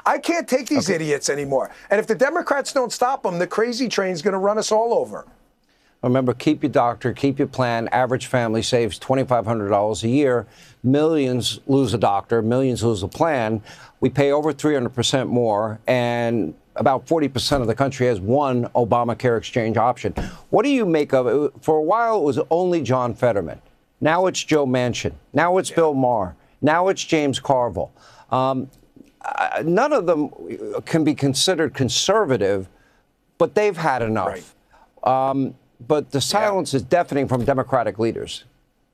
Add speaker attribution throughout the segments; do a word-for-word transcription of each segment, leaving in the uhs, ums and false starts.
Speaker 1: I can't take these okay. idiots anymore. And if the Democrats don't stop them, the crazy train's going to run us all over.
Speaker 2: Remember, keep your doctor, keep your plan. Average family saves twenty-five hundred dollars a year. Millions lose a doctor, millions lose a plan. We pay over three hundred percent more, and about forty percent of the country has one Obamacare exchange option. What do you make of it? For a while, it was only John Fetterman. Now it's Joe Manchin. Now it's yeah. Bill Maher. Now it's James Carville. Um, uh, none of them can be considered conservative, but they've had enough. Right. Um, but the silence yeah. is deafening from Democratic leaders.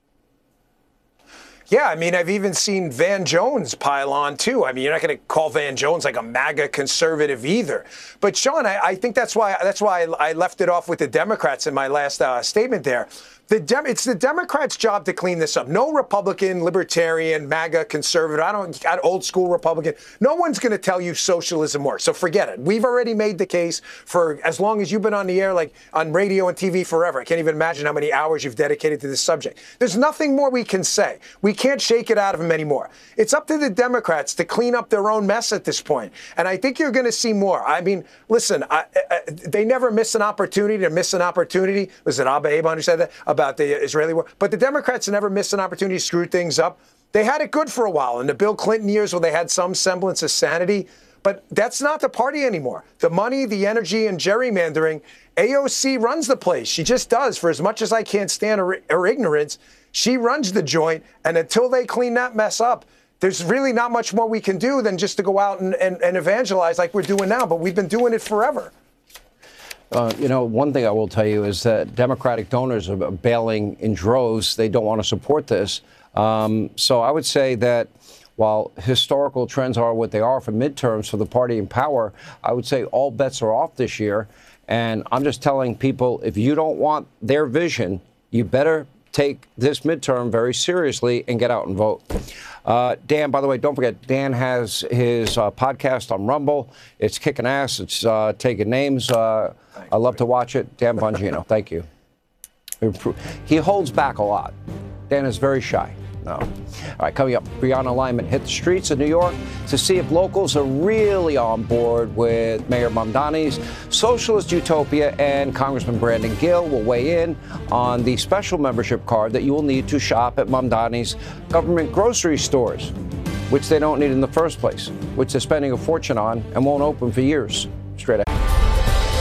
Speaker 1: Yeah, I mean, I've even seen Van Jones pile on, too. I mean, you're not going to call Van Jones like a MAGA conservative either. But, Sean, I, I think that's why that's why I, I left it off with the Democrats in my last uh, statement there. The Dem- it's the Democrats' job to clean this up. No Republican, Libertarian, MAGA, conservative, I don't, old school Republican. No one's going to tell you socialism works. So forget it. We've already made the case for as long as you've been on the air, like on radio and T V forever. I can't even imagine how many hours you've dedicated to this subject. There's nothing more we can say. We can't shake it out of them anymore. It's up to the Democrats to clean up their own mess at this point. And I think you're going to see more. I mean, listen, I, I, they never miss an opportunity to miss an opportunity. Was it Abba Eban who said that? About the Israeli war. But the Democrats never missed an opportunity to screw things up. They had it good for a while in the Bill Clinton years where they had some semblance of sanity. But that's not the party anymore. The money, the energy, and gerrymandering, A O C runs the place. She just does. For as much as I can't stand her, her ignorance, she runs the joint. And until they clean that mess up, there's really not much more we can do than just to go out and, and, and evangelize like we're doing now. But we've been doing it forever.
Speaker 2: Uh, you know, one thing I will tell you is that Democratic donors are bailing in droves. They don't want to support this. Um, so I would say that while historical trends are what they are for midterms for the party in power, I would say all bets are off this year. And I'm just telling people, if you don't want their vision, you better take this midterm very seriously and get out and vote. Uh, Dan, by the way, don't forget, Dan has his uh, podcast on Rumble. It's kicking ass. It's uh, taking names. Uh, I love to watch it. Dan Bongino, thank you. He holds back a lot. Dan is very shy. No. All right, coming up, Brianna Lyman hit the streets of New York to see if locals are really on board with Mayor Mamdani's socialist utopia, and Congressman Brandon Gill will weigh in on the special membership card that you will need to shop at Mamdani's government grocery stores, which they don't need in the first place, which they're spending a fortune on and won't open for years.